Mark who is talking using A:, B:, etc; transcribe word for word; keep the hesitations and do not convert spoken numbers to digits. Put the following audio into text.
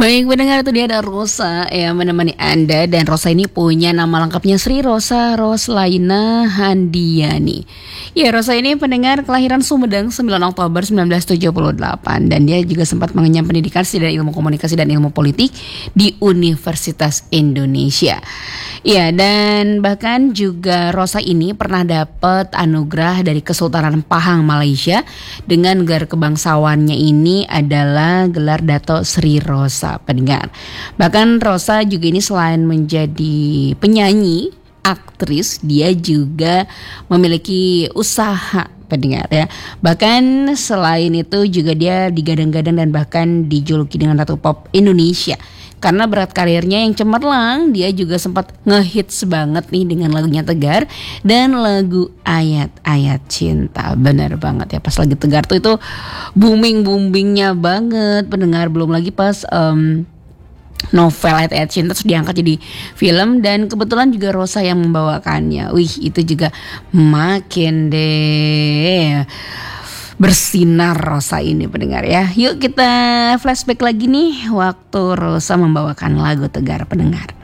A: Baik pendengar, itu dia ada Rosa yang menemani Anda. Dan Rosa ini punya nama lengkapnya Sri Rosa Roslaina Handiani. Ya, Rosa ini pendengar kelahiran Sumedang sembilan Oktober sembilan belas tujuh puluh delapan. Dan dia juga sempat mengenyam pendidikan di ilmu komunikasi dan ilmu politik di Universitas Indonesia. Ya, dan bahkan juga Rosa ini pernah dapat anugerah dari Kesultanan Pahang Malaysia. Dengan gelar kebangsawannya ini adalah gelar Dato Sri Rosa, pendengar. Bahkan Rosa juga ini selain menjadi penyanyi, aktris, dia juga memiliki usaha, pendengar ya. Bahkan selain itu juga dia digadang-gadang dan bahkan dijuluki dengan Ratu Pop Indonesia. Karena berat karirnya yang cemerlang, dia juga sempat ngehits banget nih dengan lagunya Tegar dan lagu Ayat-Ayat Cinta. Bener banget ya, pas lagi Tegar tuh itu booming-boomingnya banget, pendengar. Belum lagi pas um, novel Ayat-Ayat Cinta terus diangkat jadi film, dan kebetulan juga Rosa yang membawakannya. Wih, itu juga makin deh bersinar Rosa ini, pendengar ya. Yuk kita flashback lagi nih waktu Rosa membawakan lagu Tegar, pendengar.